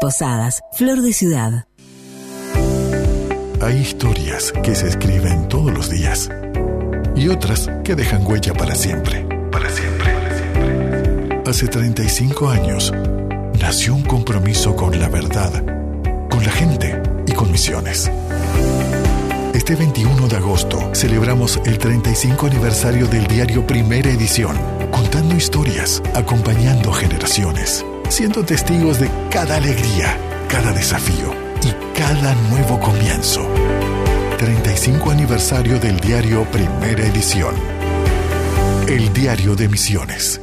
Posadas, flor de ciudad. Hay historias que se escriben todos los días y otras que dejan huella para siempre. Para siempre. Hace 35 años nació un compromiso con la verdad, con la gente y con Misiones. Este 21 de agosto celebramos el 35 aniversario del diario Primera Edición, contando historias, acompañando generaciones, siendo testigos de cada alegría, cada desafío y cada nuevo comienzo. 35 aniversario del diario Primera Edición. El diario de Misiones.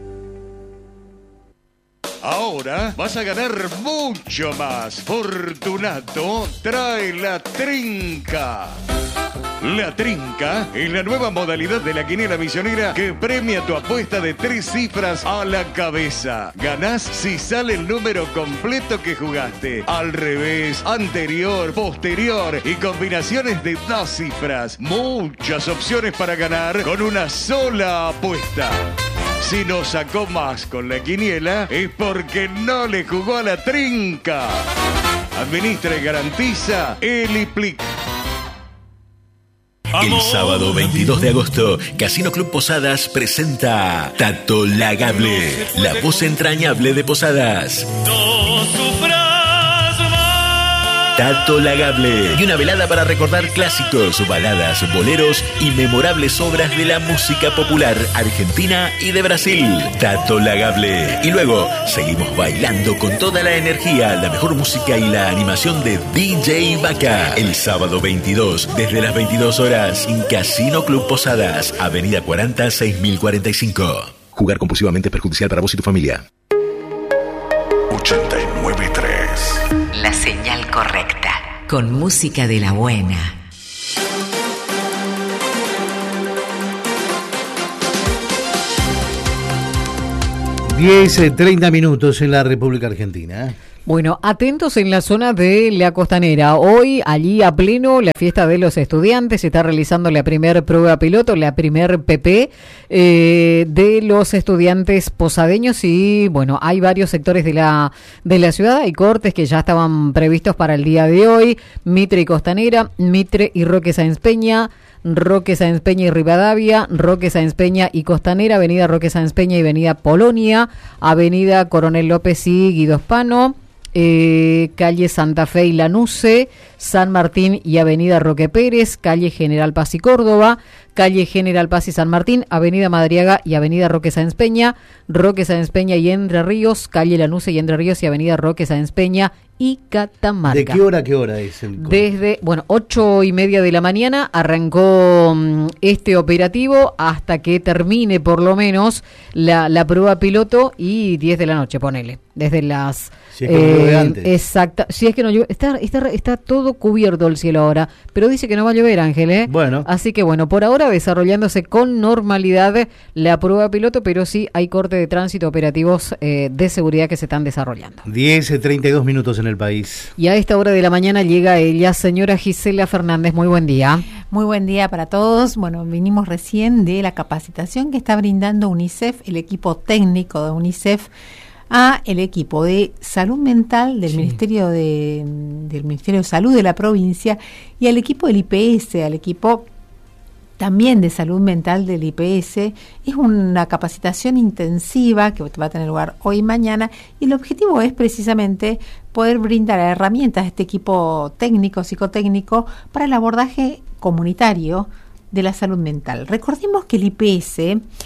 Ahora vas a ganar mucho más. Fortunato trae la trinca. La trinca es la nueva modalidad de la quiniela misionera que premia tu apuesta de 3 cifras a la cabeza. Ganás si sale el número completo que jugaste. Al revés, anterior, posterior y combinaciones de 2 cifras. Muchas opciones para ganar con una sola apuesta. Si no sacó más con la quiniela es porque no le jugó a la trinca. Administra y garantiza Eliplic. El sábado 22 de agosto, Casino Club Posadas presenta Tato Lagable, la voz entrañable de Posadas. Tato Lagable y una velada para recordar clásicos, baladas, boleros y memorables obras de la música popular argentina y de Brasil. Tato Lagable. Y luego seguimos bailando con toda la energía, la mejor música y la animación de DJ Vaca. El sábado 22, desde las 22 horas, en Casino Club Posadas, Avenida 40, 6045. Jugar compulsivamente es perjudicial para vos y tu familia. 89.3. La señal correcta. Con música de la buena. Diez, 30 minutos en la República Argentina. Bueno, atentos en la zona de La Costanera. Hoy, allí a pleno, la fiesta de los estudiantes. Se está realizando la primer prueba piloto, la primer PP de los estudiantes posadeños. Y bueno, hay varios sectores de la ciudad. Hay cortes que ya estaban previstos para el día de hoy. Mitre y Costanera, Mitre y Roque Sáenz Peña, Roque Sáenz Peña y Rivadavia, Roque Sáenz Peña y Costanera, Avenida Roque Sáenz Peña y Avenida Polonia, Avenida Coronel López y Guido Hispano, calle Santa Fe y Lanuse, San Martín y Avenida Roque Pérez, calle General Paz y Córdoba, calle General Paz y San Martín, Avenida Madariaga y Avenida Roque Sáenz Peña y Entre Ríos, calle Lanuse y Entre Ríos y Avenida Roque Sáenz Peña y Catamarca. ¿De qué hora a qué hora es el corte? Desde, 8:30 de la mañana arrancó este operativo hasta que termine por lo menos la prueba piloto y 10 de la noche, ponele. Desde las... Si es que no llueve antes. Exacta. Si es que no llueve. Está todo cubierto el cielo ahora, pero dice que no va a llover, Ángel, ¿eh? Bueno. Así que bueno, por ahora desarrollándose con normalidad la prueba piloto, pero sí hay corte de tránsito operativos de seguridad que se están desarrollando. 10, 32 minutos en el país. Y a esta hora de la mañana llega ella, señora Gisela Fernández. Muy buen día. Muy buen día para todos. Bueno, vinimos recién de la capacitación que está brindando UNICEF, el equipo técnico de UNICEF, a el equipo de salud mental del Ministerio del Ministerio de Salud de la provincia y al equipo del IPS, al equipo también de salud mental del IPS. Es una capacitación intensiva que va a tener lugar hoy y mañana, y el objetivo es precisamente poder brindar herramientas a este equipo técnico, psicotécnico, para el abordaje comunitario de la salud mental. Recordemos que el IPS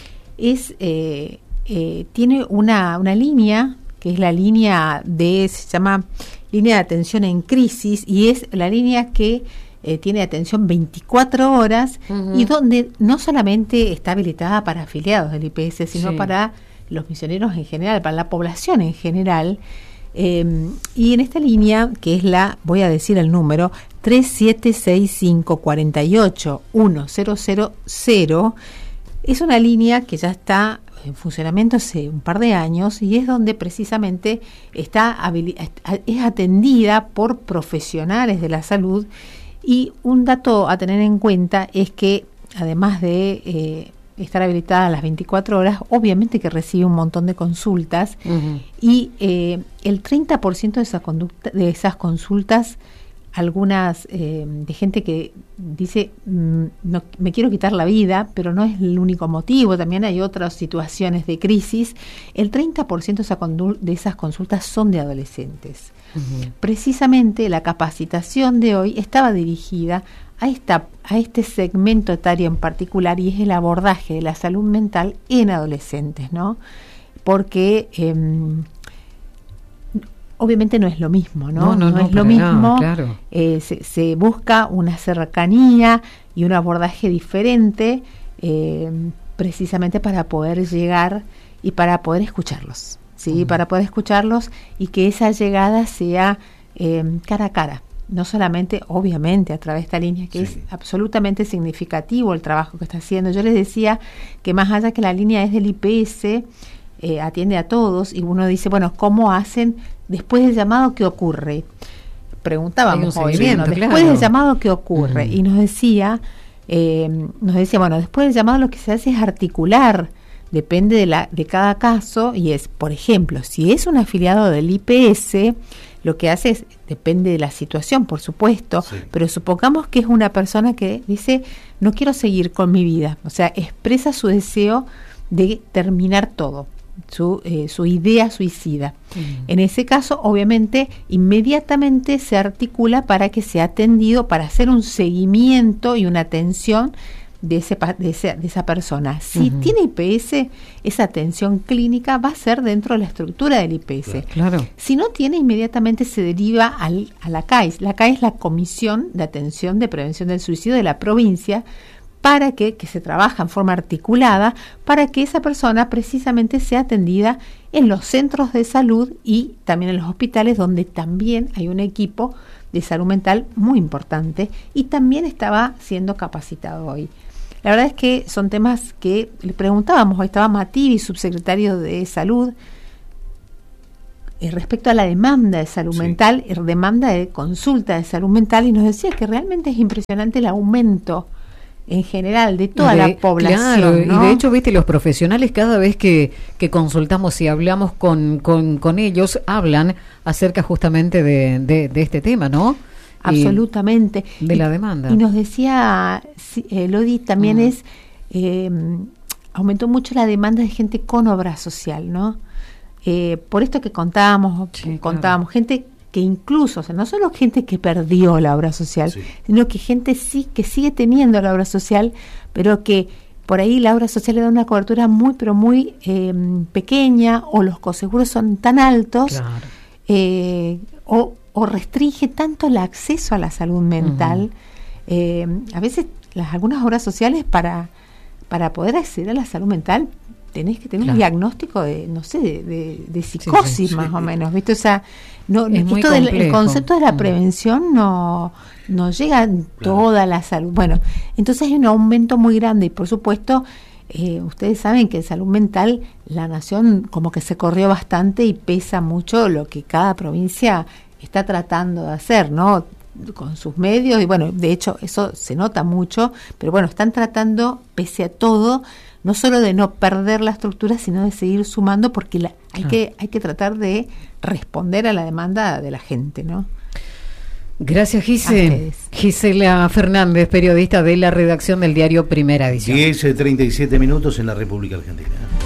tiene una línea que es la línea se llama línea de atención en crisis, y es la línea que tiene atención 24 horas y donde no solamente está habilitada para afiliados del IPS, sino para los misioneros en general, para la población en general. Y en esta línea, que es voy a decir el número, 3765481000, es una línea que ya está en funcionamiento hace un par de años, y es donde precisamente es atendida por profesionales de la salud. Y un dato a tener en cuenta es que, además de estar habilitada a las 24 horas, obviamente que recibe un montón de consultas, y el 30% de esas consultas, algunas de gente que dice, no, me quiero quitar la vida, pero no es el único motivo, también hay otras situaciones de crisis. El 30% de esas consultas son de adolescentes. Precisamente la capacitación de hoy estaba dirigida a este segmento etario en particular, y es el abordaje de la salud mental en adolescentes, ¿no? Porque obviamente no es lo mismo, ¿no? No es lo mismo. No, claro. Se busca una cercanía y un abordaje diferente, precisamente para poder llegar y para poder escucharlos, ¿sí? Para poder escucharlos y que esa llegada sea cara a cara. No solamente, obviamente, a través de esta línea, que es absolutamente significativo el trabajo que está haciendo. Yo les decía que más allá que la línea es del IPS, atiende a todos, y uno dice, bueno, ¿cómo hacen después del llamado? ¿Qué ocurre? Preguntábamos hoy, después del llamado, ¿qué ocurre? Y nos decía, bueno, después del llamado lo que se hace es articular, depende de cada caso, y es, por ejemplo, si es un afiliado del IPS, lo que hace es, depende de la situación, por supuesto, pero supongamos que es una persona que dice, no quiero seguir con mi vida, o sea, expresa su deseo de terminar todo, su idea suicida. En ese caso, obviamente, inmediatamente se articula para que sea atendido, para hacer un seguimiento y una atención de esa persona. Si tiene IPS, esa atención clínica va a ser dentro de la estructura del IPS. Claro. Si no tiene, inmediatamente se deriva a la CAIS. La CAIS es la Comisión de Atención de Prevención del Suicidio de la provincia, para que se trabaja en forma articulada, para que esa persona precisamente sea atendida en los centros de salud y también en los hospitales, donde también hay un equipo de salud mental muy importante, y también estaba siendo capacitado hoy. La verdad es que son temas que le preguntábamos, hoy estaba Mativi, subsecretario de Salud, respecto a la demanda de salud mental, demanda de consulta de salud mental, y nos decía que realmente es impresionante el aumento en general de toda la población. Claro, ¿no? Y de hecho, viste, los profesionales cada vez que consultamos y hablamos con ellos, hablan acerca justamente de este tema, ¿no? Absolutamente. De la demanda. Y nos decía, Lodi, también aumentó mucho la demanda de gente con obra social, ¿no? Por esto que contábamos, gente que incluso, o sea, no solo gente que perdió la obra social, sino que gente que sigue teniendo la obra social, pero que por ahí la obra social le da una cobertura muy, pero muy pequeña, o los coseguros son tan altos, o restringe tanto el acceso a la salud mental. A veces algunas obras sociales, para poder acceder a la salud mental, tenés que tener un diagnóstico de, no sé, de psicosis más o menos, ¿viste? O sea, el concepto de la prevención no llega en toda la salud. Bueno, entonces hay un aumento muy grande, y por supuesto, ustedes saben que en salud mental la nación como que se corrió bastante, y pesa mucho lo que cada provincia está tratando de hacer, ¿no? Con sus medios, y bueno, de hecho eso se nota mucho, pero bueno, están tratando, pese a todo, no solo de no perder la estructura, sino de seguir sumando, porque hay que tratar de responder a la demanda de la gente, ¿no? Gracias, Gisela Fernández, periodista de la redacción del diario Primera Edición. 10:37 en la República Argentina.